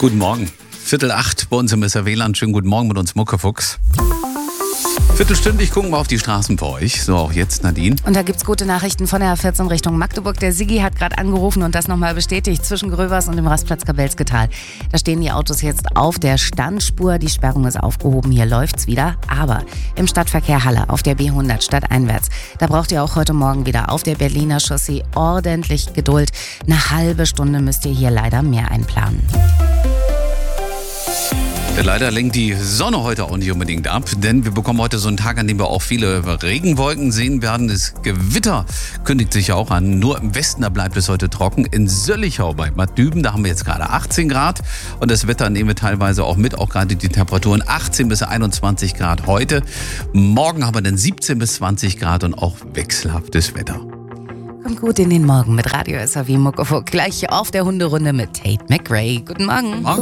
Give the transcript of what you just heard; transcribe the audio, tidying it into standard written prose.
Guten Morgen. 7:45 bei uns im SR-WLAN. Schönen guten Morgen mit uns, Muckefuchs. Viertelstündlich gucken wir auf die Straßen für euch. So auch jetzt, Nadine. Und da gibt's gute Nachrichten von der A14 Richtung Magdeburg. Der Siggi hat gerade angerufen und das nochmal bestätigt. Zwischen Grövers und dem Rastplatz Kabelsketal. Da stehen die Autos jetzt auf der Standspur. Die Sperrung ist aufgehoben. Hier läuft's wieder. Aber im Stadtverkehr Halle auf der B100 stadteinwärts, da braucht ihr auch heute Morgen wieder auf der Berliner Chaussee ordentlich Geduld. Eine halbe Stunde müsst ihr hier leider mehr einplanen. Leider lenkt die Sonne heute auch nicht unbedingt ab, denn wir bekommen heute so einen Tag, an dem wir auch viele Regenwolken sehen werden. Das Gewitter kündigt sich ja auch an. Nur im Westen, da bleibt es heute trocken. In Söllichau bei Bad Düben, da haben wir jetzt gerade 18 Grad. Und das Wetter nehmen wir teilweise auch mit, auch gerade die Temperaturen 18 bis 21 Grad heute. Morgen haben wir dann 17 bis 20 Grad und auch wechselhaftes Wetter. Kommt gut in den Morgen mit Radio SAW Muckefuchs. Gleich auf der Hunderunde mit Tate McRae. Guten Morgen. Morgen.